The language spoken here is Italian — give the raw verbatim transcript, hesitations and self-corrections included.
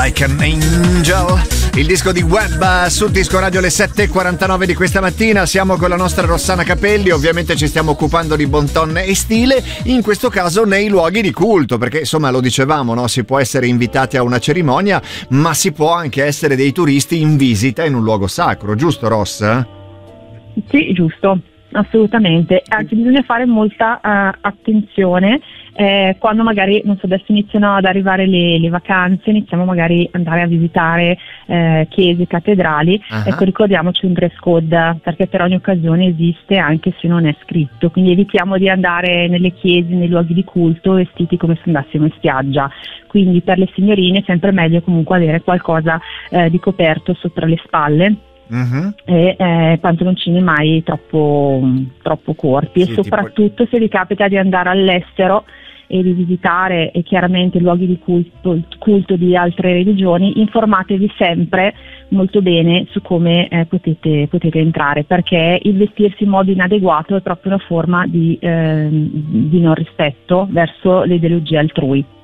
Like an Angel, il disco di Web su Disco Radio alle sette e quarantanove di questa mattina. Siamo con la nostra Rossana Capelli, ovviamente ci stiamo occupando di bon ton e stile, in questo caso nei luoghi di culto, perché insomma lo dicevamo, no? Si può essere invitati a una cerimonia, ma si può anche essere dei turisti in visita in un luogo sacro, giusto Ross? Sì, giusto, assolutamente. Anche bisogna fare molta uh, attenzione eh, quando magari, non so, adesso iniziano ad arrivare le, le vacanze, iniziamo magari ad andare a visitare eh, chiese, cattedrali. Uh-huh. Ecco, ricordiamoci un dress code, perché per ogni occasione esiste anche se non è scritto, quindi evitiamo di andare nelle chiese, nei luoghi di culto vestiti come se andassimo in spiaggia. Quindi per le signorine è sempre meglio comunque avere qualcosa eh, di coperto sopra le spalle. Uh-huh. E eh, pantaloncini mai troppo, troppo corti, sì, e soprattutto tipo... se vi capita di andare all'estero e di visitare e chiaramente luoghi di culto, culto di altre religioni, informatevi sempre molto bene su come eh, potete, potete entrare, perché il vestirsi in modo inadeguato è proprio una forma di, eh, di non rispetto verso le ideologie altrui.